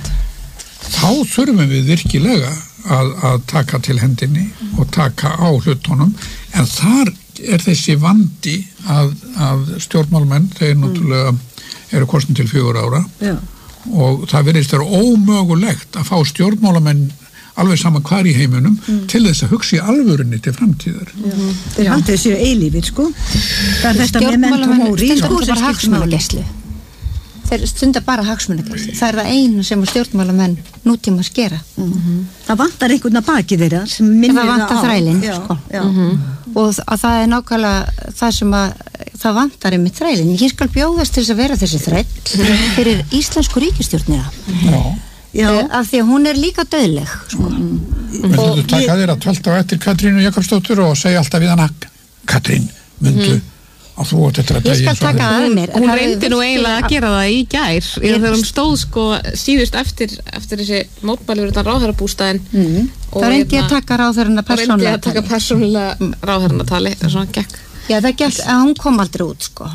þá þurfum við virkilega að taka til hendinni og taka á hlutunum en þar er þessi vandi að stjórnmálamenn, þeir náttúrulega eru kosin til 4 ára og það virðist vera ómögulegt að fá stjórnmálamenn alveg sama hvar í heiminum til þess að hugsa í alvörunni til framtíðar. Þeir halda þessi eilífir, sko. Það er þetta með mentum og ríð. Stjórnmálamenn bara hagsmunagæslu. Þeir stundar bara hagsmunagæslu. Það er það einu sem stjórnmálamenn nútíma skera. Það vantar einhvern að baki þeirra sem minnir það á. Það vantar þrælinn, sko. Og það er nákvæmlega það sem það vantar einmitt þrælinn. Ég skal bjóðast til þess að vera þessi þræll fyrir íslensku ríkisstjórnina. Já. Af því að hún er líka dauðleg, sko. Myndu þú taka þér að tölta á eftir Katrínu Jakobsdóttur og segja alltaf við hana Katrín, myndu að þú átt eftir að ég skal taka að mér. Hún reyndi nú eiginlega að gera það í gær þegar hún stóð sko síðust eftir þessi mótmæli fyrir þann ráðherrabústaðinn það reyndi að taka ráðherrana persónulega reyndi að taka persónulega ráðherrana tali svona gekk. Já, það gekk að hún kom aldrei út, sko.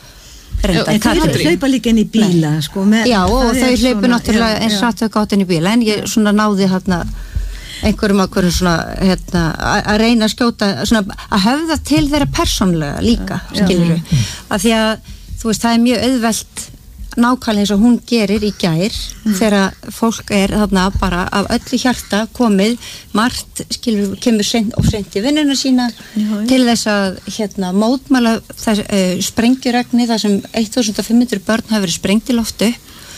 Það hlaupa líka inn í bíla, sko. Já, og þau hlaupa náttúrulega eins rætt þau gátt inn í bíla, en ég svona náði hérna einhverjum svona að reyna að skjóta svona að höfða til þeirra persónulega líka, skilurðu. Af því að, þú veist, það er mjög auðvelt nákvæmlega eins og hún gerir í gær þegar fólk er þarna bara af öllu hjarta komið margt, skilur, kemur seint í vinnuna sína til þess að mótmæla sprengjuregni þar sem 1500 börn hafa verið sprengt í loftu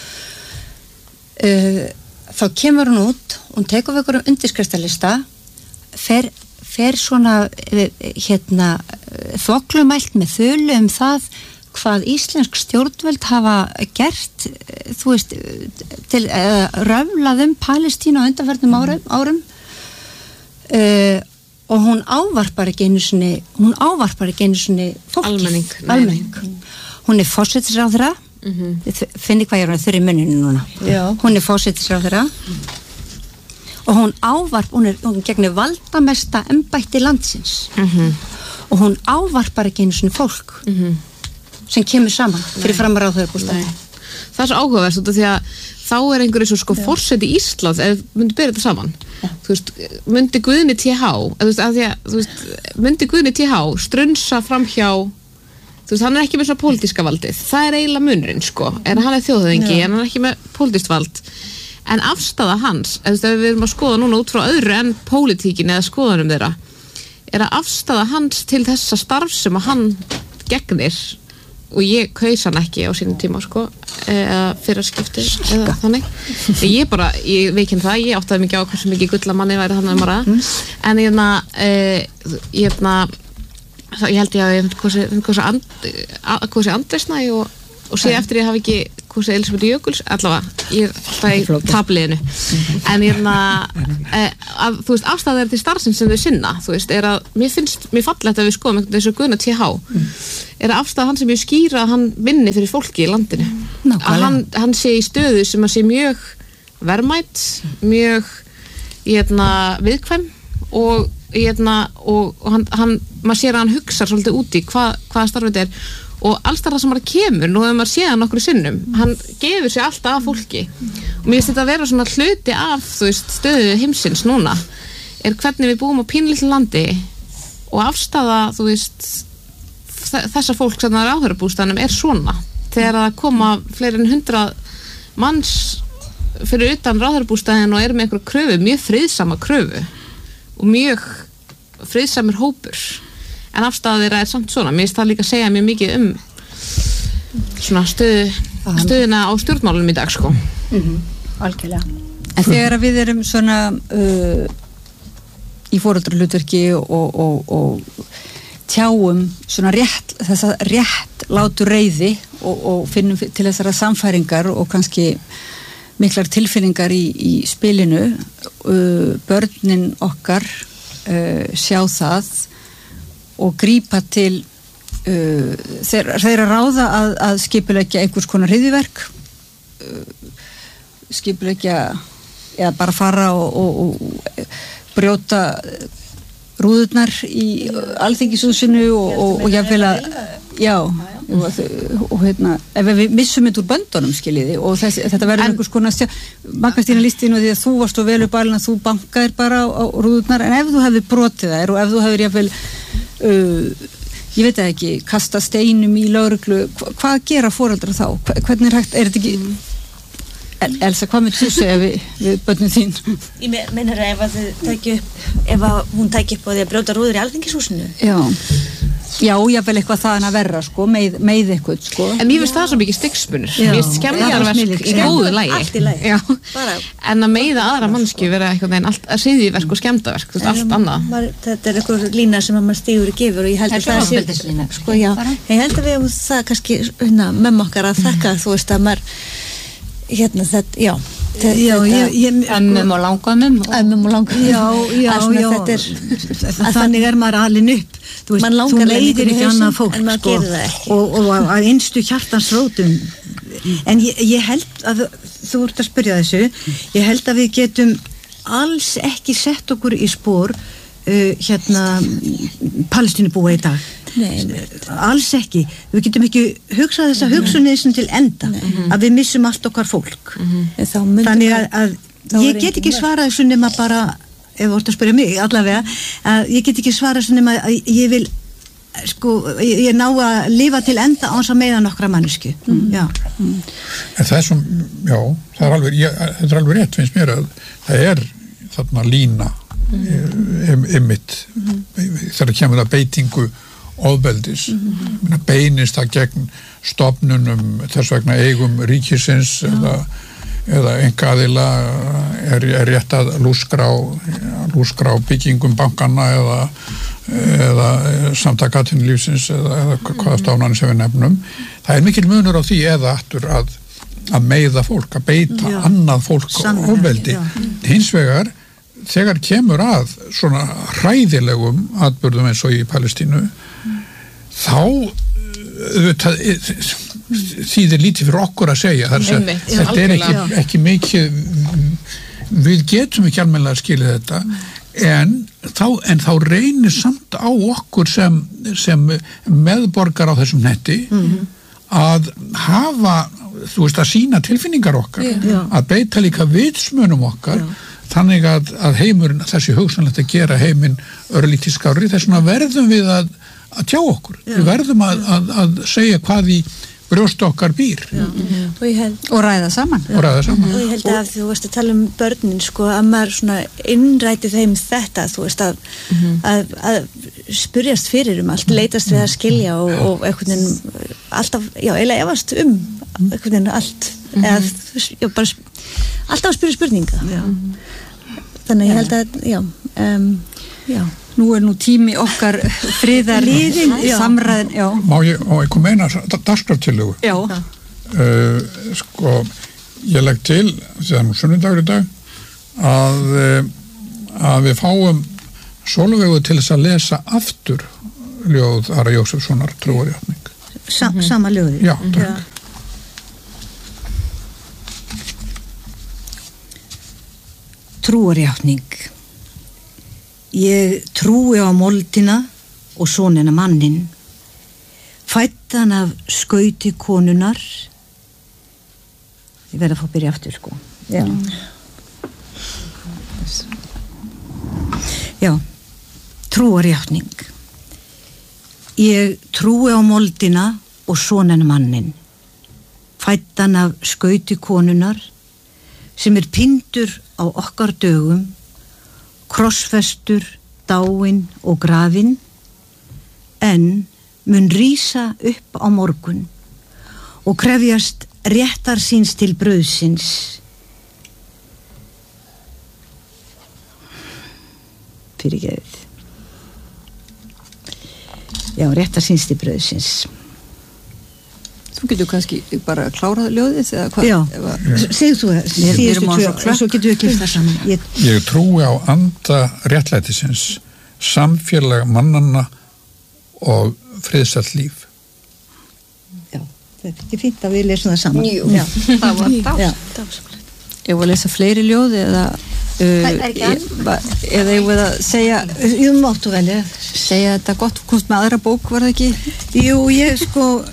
þá kemur hún út hún tekur við einhverjum undirskriftalista fer svona þvoglumælt með þölu það hvað íslensk stjórnvöld hafa gert, þú veist, til röflað Palestínu á undanfarnum árum og hún ávarpar ekki einu sinni fólkið, almenning. Hún er forsætisráðherra, finni hvað ég er þurr í munninu núna. Hún er forsætisráðherra og hún gegnir valdamesta embætti landsins og hún ávarpar ekki einu sinni fólk. Sem kemur saman fyrir framar á þauðbústæði. Það er svo áhugavert út af því að þá er einhverju svo sko forseti Íslands ef myndi byrja þetta saman. Þú veist, myndi Guðni TH strunsa framhjá þú veist, hann er ekki með svona pólitíska valdið. Það er eiginlega munurinn, sko. Hann er þjóðhöfðingi, en hann er ekki með pólitískt vald. En afstaða hans, ef við erum að skoða núna út frá öðru en pólitíkin eða skoðanum þeirra, er að afstaða hans til þessa starf sem að hann gegnir og ég kaus hann ekki á sínum tíma sko, eða fyrra skipti eða þannig. Ég veikinn það, ég áttaði mikið á hversu mikið gullamanni væri þannig en ég held ég að hvað sé Andri Snæ og sé eftir ég hafi ekki leikhúsi Elísabet Jökuls, allavega ég er alltaf í tabliðinu en að, þú veist, ástæða til starfsins sem þau sinna, þú veist, er að mér fallegt að við skoðum þessu Guðna TH er að ástæða hann sem ég skýra að hann vinni fyrir fólki í landinu að hann sé í stöðu sem að sé mjög verðmæt, mjög viðkvæm og hann maður sér að hann hugsar svolítið út í hvað starfið er og alls það sem hann kemur, nú hefur maður séð hann nokkru sinnum, hann gefur sér alltaf af fólki og mér finnst þetta að vera svona hluti af, þú veist, stöðu heimsins núna, er hvernig við búum á pínlítlu landi og afstafa, þú veist þessa fólk sem það er áhverjabústanum er svona, þegar það koma fleiri en 100 manns fyrir utan ráðherrabústaðin og eru með einhverju kröfu, mjög friðsama kröfu og mjög friðsamur hópur en afstæða þeirra er samt svona mér finnst það líka að segja mjög mikið svona stöðuna á stjórnmálunum í dag sko algjörlega en þegar við erum svona í foreldrahlutverki og tjáum svona þessa réttlátu reiði og finnum til þessara samfæringar og kannski miklar tilfinningar í spilinu börnin okkar sjá það og grípa til þeirra ráða að skipuleggja einhvers konar hryðjuverk skipuleggja eða bara fara og brjóta rúðurnar í Alþingishúsinu og jafnvel að já og ef við missum þetta úr böndunum skiljiði og þetta verður einhvers konar Magna-Stína lísti inn á því að þú varst svo vel upp alveg að þú bankaðir bara á rúðurnar en ef þú hefði brotið þær og ef þú hefur jafnvel ég veit ekki kasta steinum í lögreglu hvað gera foreldrar þá? Hvernig er hægt, er þetta ekki Elsa, hvað með þú segja við börnum þín? Ég meinar að ef hún tæki upp á því að brjóta rúður í Alþingishúsinu Já, jáfnvel eitthvað það að verra sko, með eitthvað sko. En mér finnst það svo mikið stigsmunur mér finnst skemmdarverk í góðu lagi allt í lagi en að meiða aðra mannskju vera eitthvað en allt hryðjuverk og skemmdarverk allt annað þetta er eitthvað lína sem maður stígur í gefur og ég held að það sé sko, já, ég held að við hefum það kannski mömmu okkar að þakka þú veist að maður þetta, já ömmum og langamum þannig er maður alin upp þú leiðir ekki annað fólk sko, og að einstu hjartans rótum en ég held að þú ert að spyrja þessu ég held að við getum alls ekki sett okkur í spór Palestínubúa í dag alls ekki, við getum ekki hugsað þessa hugsunniðsum til enda að við missum allt okkar fólk þannig að ég get ekki svarað þessu nema bara ef þú ert að spyrja mig allavega að ég get ekki svarað þessu nema að ég vil sko, ég ná að lifa til enda án að meiða nokkra mannesku já en það er sem, já það er alveg, þetta er alveg rétt finnst mér að það er þarna lína ymmit þegar kemur það beitingu ofbeldis beinist það gegn stofnunum þess vegna eigum ríkisins eða einkaaðila er rétt að lúskrá byggingum bankana eða samtaka atvinnulífsins eða hvaða stofnanir sem við nefnum það er mikil munur á því eða aftur að meiða fólk, að beita annað fólk ofbeldi hins vegar þegar kemur að svona hræðilegum atburðum eins og í Palestínu þá þýðir lítið fyrir okkur að segja þetta er ekki mikið við getum ekki almennilega að skilja þetta en þá reynir samt á okkur sem meðborgar á þessum netti að hafa þú veist að sína tilfinningar okkar að beita líka vitsmunum okkar þannig að heimurinn, þessi hugsanlegt að gera heiminn örlítið skárri, þess vegna verðum við að tjá okkur. Við verðum að segja hvað í brjóst okkar býr. Og ræða saman. Og ég held að þú veist að tala um börnin, sko, að maður svona innræti þeim þetta, þú veist að spyrjast fyrir allt, leitast við að skilja og einhvern veginn alltaf, já, eiginlega efast einhvern veginn allt, eða bara alltaf að spyrja spurninga. Þannig ég held að, já. Nú er nú tími okkar friðar samræðin, já. Má ég koma eina dagskrártillögu? Já. Sko, ég legg til, sem sunnudagur í dag, að við fáum Sólveigu til þess að lesa aftur ljóð Ara Jósefssonar Trúarjátning. Sama ljóði? Já, takk. Trúarjátning. Ég trúi á moldina og sonina mannin, fæddan af skauti konunar. Ég verð að fá að byrja aftur, sko. Já. Já, trúarjátning. Ég trúi á moldina og sonina mannin, fæddan af skauti konunar, sem pyndur á okkar dögum, krossfestur, dáinn og grafinn, en mun rísa upp á morgun og krefjast réttar síns til brauðsins. Fyrirgefið. Já, réttar síns til brauðsins. Þú getur kannski bara klárað ljóðið eða hvað? Já, segðu þú það, síðustu tvö, og svo getur við klipt það saman. Ég trúi á anda réttlætisins, samfélag mannanna og friðsælt líf. Já, þetta er fínt að við lesum það saman. Jú, það var dásamlegt. Ég var að lesa fleiri ljóð eða ég var að segja Jú, máttu vel, segja þetta gott, komst með aðra bók, var það ekki? Jú, ég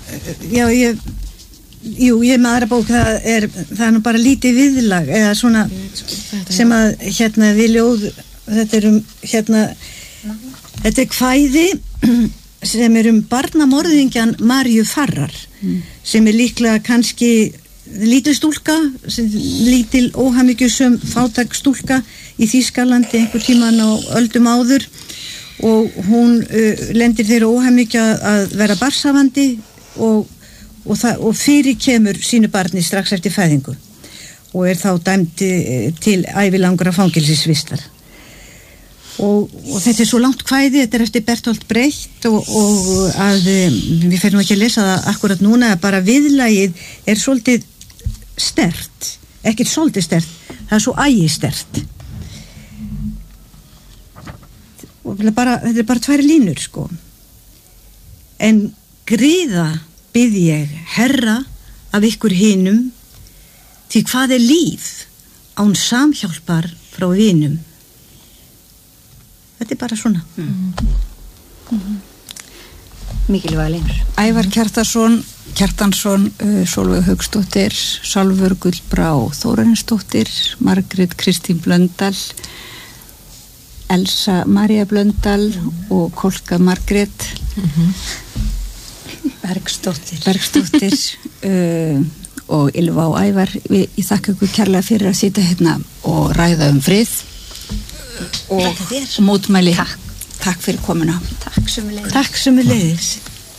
er með aðra bók, það er nú bara lítið viðlag eða svona sem að við ljóð, þetta er kvæði sem barnamorðingjan Maríu Farrar sem líklega kannski lítil stúlka, lítil óhamingjusöm fátæk stúlka í Þýskalandi einhver tíman á öldum áður og hún lendir þeirra óhamingja að vera barnshafandi og fyrir kemur sínu barni strax eftir fæðingu og þá dæmd til ævilangra fangelsisvistar. Og þetta svo langt kvæði, þetta eftir Bertolt Brecht og að við ferum ekki að lesa það akkurat núna, bara viðlagið svolítið sterkt, ekkert svolítið sterkt, það svo ægisterkt. Og þetta bara 2 línur, sko. En gríða bið ég Herra af ykkur hinum, því hvað líf án samhjálpar frá vinum. Þetta bara svona. Mikilvæga línur. Ævar Kjartansson, Sólveig Hauksdóttir, Salvör Gullbrá Þórarinsdóttir, Margrét Kristín Blöndal, Elsa María Blöndal og Kolka Margrét Bergsdóttir og Ylva og Ævar. Ég þakka ykkur kærlega fyrir að sitja hérna og ræða frið og mótmæli. Takk fyrir komuna. Takk sömuleiðis.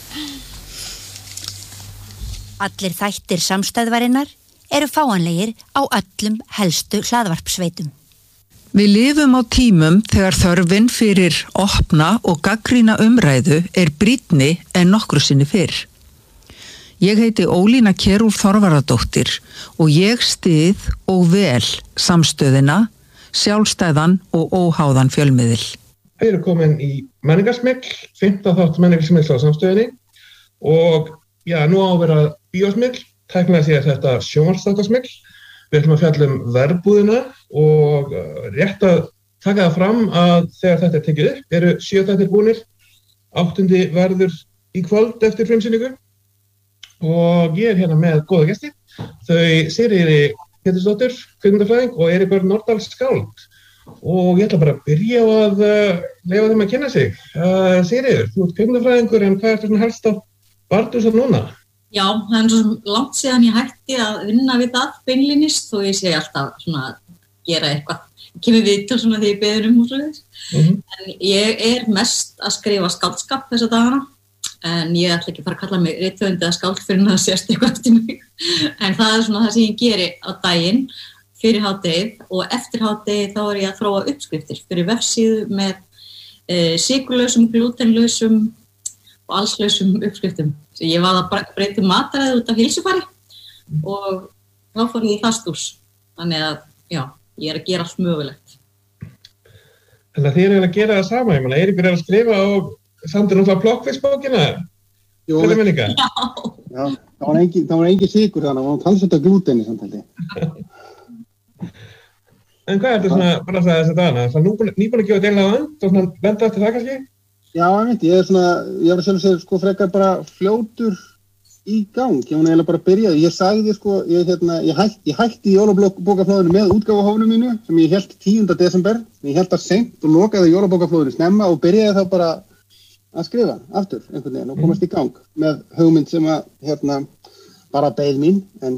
Allir þættir samstæðvarinnar eru fáanlegir á öllum helstu hlaðvarpsveitum. Við lifum á tímum þegar þörfin fyrir opna og gagnrýna umræðu brýnni en nokkru sinni fyrr. Ég heiti Ólína Kjerúlf Þorvarðardóttir og ég styð og vel samstöðina, sjálfstæðan og óháðan fjölmiðil. Við erum komin í menningarsmegl, 15 þátt menningarsmegl á samstöðinni og nú á að vera bíósmegl, tæknilega sé þetta sjónvarpsþáttasmegl. Við ætlum að fjalla verbúðina og rétt að taka það fram að þegar þetta tekið upp eru 7 þættir búnir, 8. verður í kvöld eftir frumsýningu og ég hérna með góða gesti, þau Sigríður Pétursdóttir, kvikmyndafræðing og Eirík Örn Norðdal skáld og ég ætla bara að byrja á að leyfa þeim að kynna sig. Sigríður, þú ert kvikmyndafræðingur en hvað ertu svona helst á bardúsa núna? Já, það svo langt síðan ég hætti að vinna við það beinlínis þó ég sé alltaf svona að gera eitthvað. Ég kemur viðtal svona þegar ég beður og svoleiðis. En ég mest að skrifa skáldskap þessa dagana en ég ætla ekki að fara að kalla mig rithöfund eða skáld fyrir að sést eitthvað eftir mig. En það svona það sem ég geri á daginn fyrir hádegið og eftir hádegið þá ég að þróa uppskriftir fyrir vefsíðu með sykurlausum, glútenlausum og allslausum uppskriftum. Ég var að breyta mataræði út af heilsufari og þá fór ég í fastús. Þannig að, já, ég að gera allt mögulegt. Þannig að þið eru að gera það sama, ég meina, Eiríkur að skrifa og samt náttúrulega plokkfisbókina. Jú, já, það var engin sykur þannig, það var talsvölda glúten í samtaldi. En hvað er þetta svona, bara þess að dana? Það er nýbúin að gefa deilina á önd og svona lenda eftir það kannski? Já, ég var sjálf að segja, sko, frekar bara fljótur í gang. Ég var eiginlega bara að byrja. Ég sagði, sko, ég hætti jólabókaflóðinu með útgáfuhófinu mínu sem ég hélt 10. desember. Ég hélt það seint og lokaði jólabókaflóðinu snemma og byrjaði þá bara að skrifa aftur einhvern veginn og komast í gang með hugmynd sem að, bara beið mín, en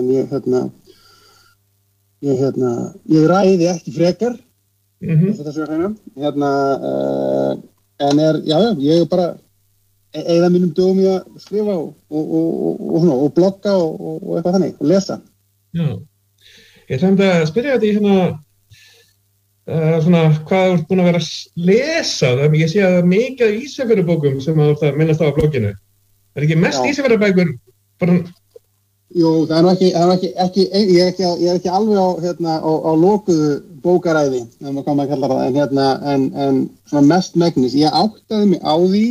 ég ræði ekki frekar, þessu að hreina, en ég er bara eyða mínum dögum í að skrifa og blogga og eitthvað þannig, og lesa. Já, ég ætla að spyrja þetta í svona hvað þú ert búin að vera að lesa, ég sé að það er mikið af Ísafjarðarbókum sem þú ert að minnast á blogginu. Er ekki mest Ísafjarðarbækur bara... Jú, það er ég er ekki alveg á lokuðu bókaræði, ef maður kann að kalla það, en svona mest megnis. Ég áttaði mig á því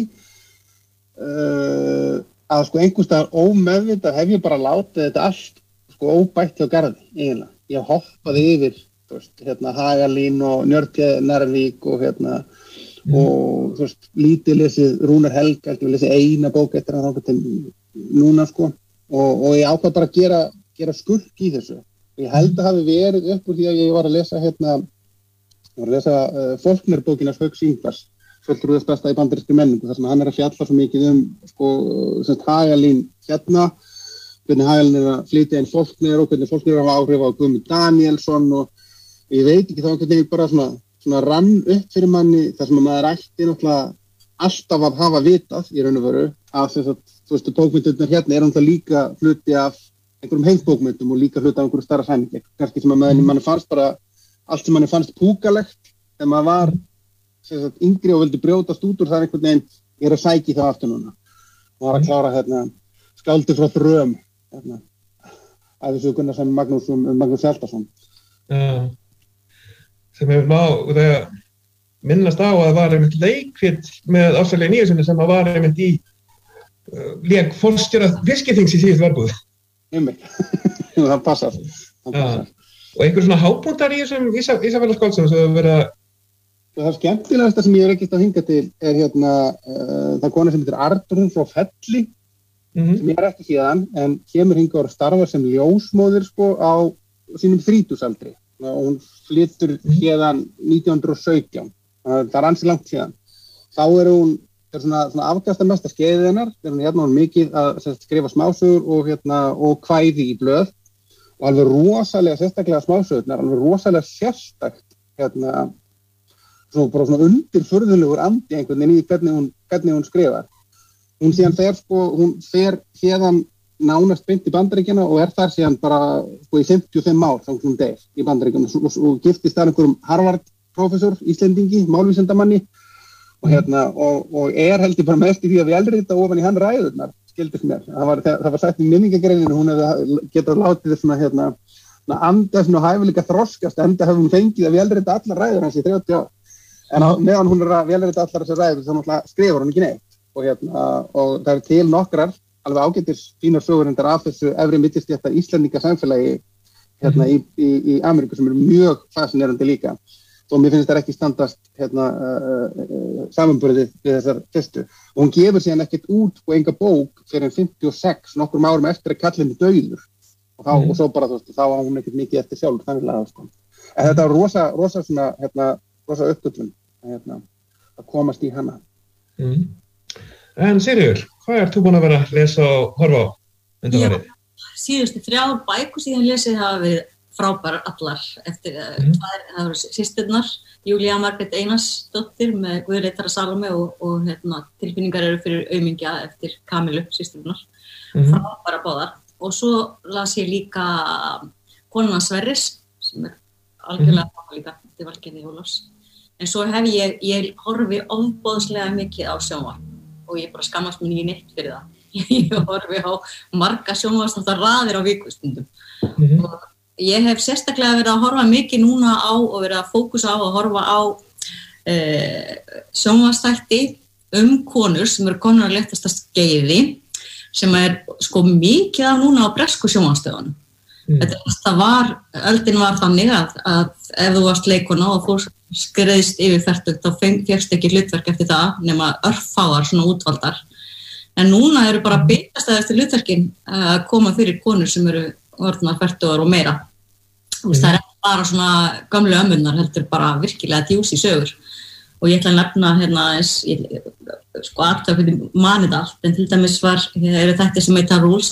að sko einhvers staðar ómeðvitað hef ég bara látið þetta allt sko óbætt hjá garði, eiginlega. Ég hoppaði yfir, Hagalín og Njörtje Nærvík og og þú veist, lítið lesið Rúnar Helga, ekki lesið eina bók eftir hann þangað til núna, sko. Og ég ákvað bara að gera skurk í þessu. Ég held að hafi verið upp úr því að ég var að lesa Faulkner-bókina Hauks Ingvars, fulltrúðast besta í bandarískri menningu, þar sem hann er að fjalla svo mikið sko, Hagalín hvernig Hagalín er að flytja inn Faulkner og hvernig Faulkner er að hafa áhrif á Guðmund Danielsson og ég veit ekki, þá einhvern veginn bara svona rann upp fyrir manni þar sem maður ætti náttúrulega alltaf að hafa vitað í raun og veru að þess að, þú veist, bókmyndirnar hérna er náttúrulega líka hluti af einhverjum heimsbókmyndum og líka hluti af einhverju starra sæmingi. Kannski sem að manni fannst bara, allt sem manni fannst púkalegt þegar maður var sagt, yngri og vildi brjótast út úr það einhvern veginn, ég er að sæki það aftur núna. Og var að klára skáldi frá Þröm, æfisöguna sem Magnús Hjaltason. Sem hefur þegar minnast á að það var einmitt leikrit með Ástralíu Nýjusinni sem að var einmitt í lék forstjóra fiskiþings í síðustu verbúð. Það passar. Og einhver svona hápunktar í þessum Ísafjarðarskáldsögum sem hefur verið að... Það skemmtilegasta sem ég er ekkert að hinga til er það kona sem heitir Arnrún frá Felli, sem ég er ekki héðan, en kemur hingað og starfar sem ljósmóðir sko á sínum 30-aldri. Og hún flytur héðan 1917. Það er ansi langt síðan. Þá er hún svona afkastamesta skeiðið hennar, þegar hún mikið að skrifa smásögur og kvæði í blöð og alveg rosalega sérstaklega smásögurnar, alveg rosalega sérstakt bara svona undirfurðulegur andi einhvern veginn í hvernig hún skrifar. Hún síðan hún fer héðan nánast beint í Bandaríkjana og er þar síðan bara í 55 ár þá hún deyr í Bandaríkjana og giftist þar einhverjum Harvard-prófessor, Íslendingi, málvísindamanni og er heldur bara mest í því að vélrita ofan í hann ræðurnar, skildist mér. Það var sagt í minningagreininu, hún hefði getað látið svona anda svona hæfileika þroskast, enda hefði hún fengið að vélrita allar ræður hans í 30 ár. En meðan hún er að vélrita allar þessar ræður, þá náttúrulega skrifar hún ekki neitt. Og það er til nokkrar alveg ágætis fínar sögurindar af þessu efri millistéttar Íslendinga samfélagi í Ameríku sem eru mjög fascinerandi líka. Og mér finnst það ekki standast samanburðið við þessar fyrstu. Og hún gefur síðan ekkert út og enga bók fyrir 56, nokkrum árum eftir að kallinn er dauður. Og svo bara, þú veist, þá á hún ekkert mikið eftir sjálf, þannig að sko. En þetta var rosa svona, rosa uppgötvun að komast í hana. En Sigríður, hvað ert þú búin að vera að lesa og horfa á undanfarið? Síðustu 3 bækur síðan lesið hafa við frábærar allar eftir það voru systurnar, Júlía Margrét Einarsdóttir með Guðreitara Salome og tilfinningar eru fyrir aumingja eftir Kamilu, systurnar, frábærar báðar. Og svo las ég líka Konuna Sverris, sem er algjörlega frábær líka eftir Valgerði Ólafs. En svo ég horfi ofboðslega mikið á sjónvarp og ég bara skammast mér ekki neitt fyrir það. ég horfi á marga sjónvarpsþáttar raðir á vikustundum og ég hef sérstaklega verið að horfa mikið núna á og verið að fókusa á að horfa á sjónvarpsþætti konur sem eru konur á léttasta skeiði sem sko mikið af núna á bresku sjónvarpsstöðunum. Öldin var þannig að ef þú varst leikona og fór skreiðst yfir fertugt þá fékkst ekki hlutverk eftir það nema örfáar svona útvaldar. En núna eru bara bitastæðasti hlutverkin að koma fyrir konur sem eru orðnar fertugar og meira. Það ekki bara svona gamlu ömmunnar heldur bara virkilega djús í sögur. Og ég ætla að nefna hérna sko aðtöku manið allt en til dæmis eru þetta sem heita Rules